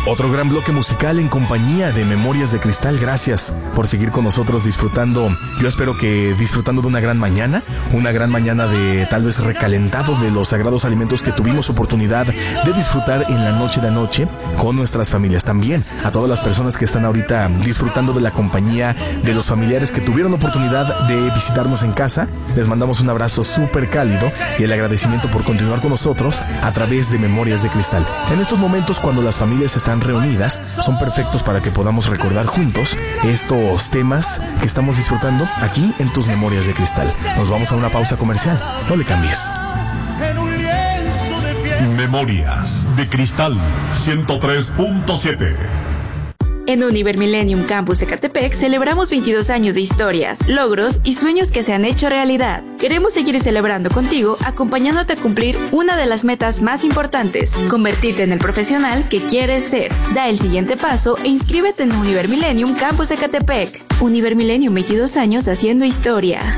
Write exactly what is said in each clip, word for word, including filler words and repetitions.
Otro gran bloque musical en compañía de Memorias de Cristal. Gracias por seguir con nosotros disfrutando. Yo espero que disfrutando de una gran mañana, una gran mañana de tal vez recalentado de los sagrados alimentos que tuvimos oportunidad de disfrutar en la noche de anoche con nuestras familias. También a todas las personas que están ahorita disfrutando de la compañía de los familiares que tuvieron oportunidad de visitarnos en casa, les mandamos un abrazo súper cálido y el agradecimiento por continuar con nosotros a través de Memorias de Cristal. En estos momentos, cuando las familias están reunidas, son perfectos para que podamos recordar juntos estos temas que estamos disfrutando aquí en tus Memorias de Cristal. Nos vamos a una pausa comercial. No le cambies. Memorias de Cristal ciento tres punto siete. En Univer Millennium Campus Ecatepec celebramos veintidós años de historias, logros y sueños que se han hecho realidad. Queremos seguir celebrando contigo, acompañándote a cumplir una de las metas más importantes, convertirte en el profesional que quieres ser. Da el siguiente paso e inscríbete en Univer Millennium Campus Ecatepec. Univer Millennium, veintidós años haciendo historia.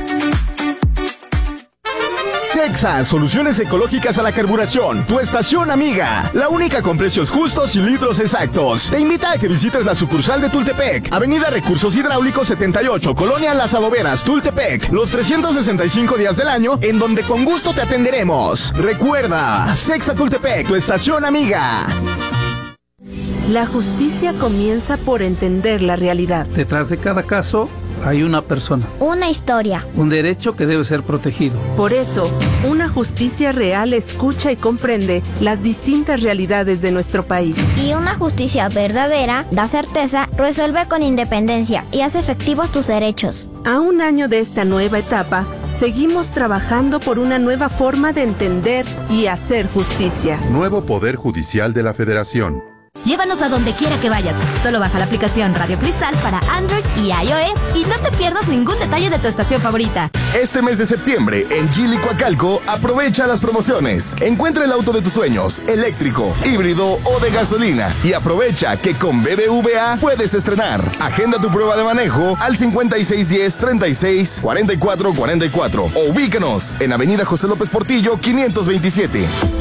Cexa, soluciones ecológicas a la carburación, tu estación amiga, la única con precios justos y litros exactos. Te invita a que visites la sucursal de Tultepec, Avenida Recursos Hidráulicos setenta y ocho, Colonia Las Adoberas, Tultepec, los trescientos sesenta y cinco días del año, en donde con gusto te atenderemos. Recuerda, Cexa Tultepec, tu estación amiga. La justicia comienza por entender la realidad. Detrás de cada caso hay una persona. Una historia. Un derecho que debe ser protegido. Por eso, una justicia real escucha y comprende las distintas realidades de nuestro país. Y una justicia verdadera da certeza, resuelve con independencia y hace efectivos tus derechos. A un año de esta nueva etapa, seguimos trabajando por una nueva forma de entender y hacer justicia. Nuevo Poder Judicial de la Federación. Llévanos a donde quiera que vayas. Solo baja la aplicación Radio Cristal para Android y iOS y no te pierdas ningún detalle de tu estación favorita. Este mes de septiembre, en Geely Coacalco, aprovecha las promociones. Encuentra el auto de tus sueños, eléctrico, híbrido o de gasolina. Y aprovecha que con B B V A puedes estrenar. Agenda tu prueba de manejo al cincuenta y seis diez, treinta y seis, cuarenta y cuatro cuarenta y cuatro o ubícanos en Avenida José López Portillo, quinientos veintisiete.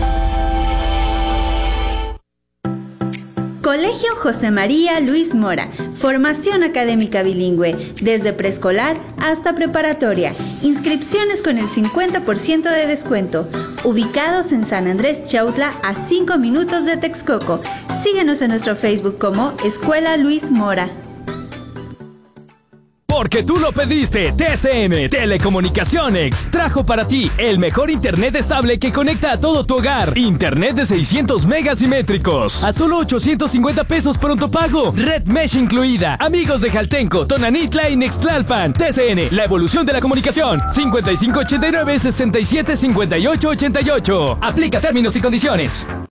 Colegio José María Luis Mora, formación académica bilingüe, desde preescolar hasta preparatoria, inscripciones con el cincuenta por ciento de descuento, ubicados en San Andrés Chautla a cinco minutos de Texcoco. Síguenos en nuestro Facebook como Escuela Luis Mora. Porque tú lo pediste, T C M Telecomunicaciones trajo para ti el mejor internet estable que conecta a todo tu hogar. Internet de seiscientos megas simétricos a solo ochocientos cincuenta pesos pronto pago. Red Mesh incluida. Amigos de Jaltenco, Tonanitla y Nextlalpan. T C N, la evolución de la comunicación. cincuenta y cinco ochenta y nueve, sesenta y siete cincuenta y ocho ochenta y ocho. Aplica términos y condiciones.